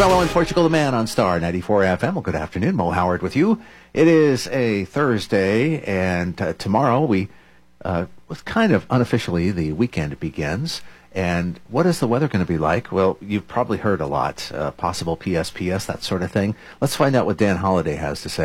Mello in Portugal, the man on Star 94 FM. Well, good afternoon. Mo Howard with you. It is a Thursday, and tomorrow was kind of unofficially the weekend begins. And what is the weather going to be like? Well, you've probably heard a lot. Possible PSPS, that sort of thing. Let's find out what Dan Holliday has to say.